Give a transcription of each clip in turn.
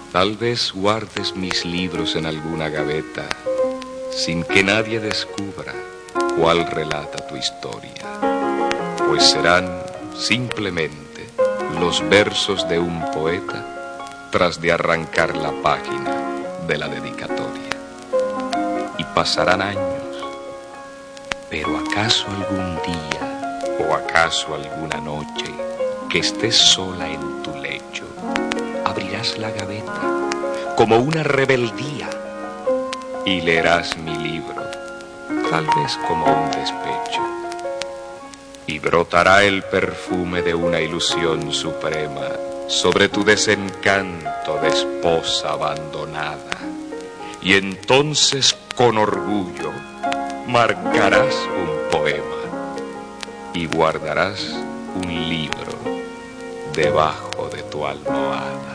Tal vez guardes mis libros en alguna gaveta, sin que nadie descubra cuál relata tu historia, pues serán simplemente los versos de un poeta tras de arrancar la página de la dedicatoria. Y pasarán años, pero ¿acaso algún día, o acaso alguna noche, que estés sola en tu lecho, abrirás la gaveta como una rebeldía y leerás mi libro, tal vez como un despecho, y brotará el perfume de una ilusión suprema sobre tu desencanto de esposa abandonada, y entonces con orgullo marcarás un poema y guardarás un libro debajo de tu almohada.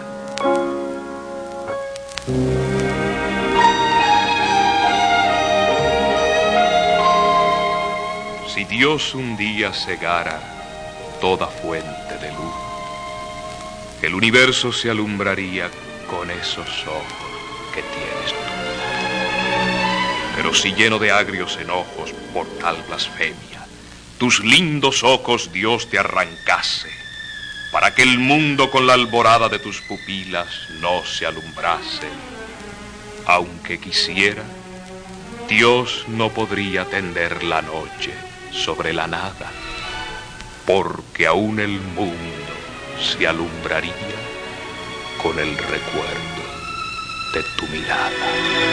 Si Dios un día cegara toda fuente de luz, el universo se alumbraría con esos ojos que tienes tú. Pero si lleno de agrios enojos por tal blasfemia, tus lindos ojos Dios te arrancase, para que el mundo con la alborada de tus pupilas no se alumbrase, aunque quisiera, Dios no podría tender la noche sobre la nada, porque aún el mundo se alumbraría con el recuerdo de tu mirada.